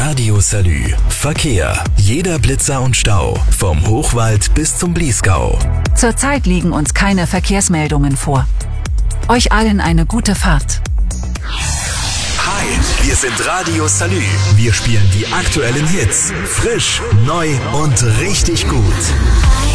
Radio Salü. Verkehr. Jeder Blitzer und Stau. Vom Hochwald bis zum Bliesgau. Zurzeit liegen uns keine Verkehrsmeldungen vor. Euch allen eine gute Fahrt. Hi, wir sind Radio Salü. Wir spielen die aktuellen Hits. Frisch, neu und richtig gut.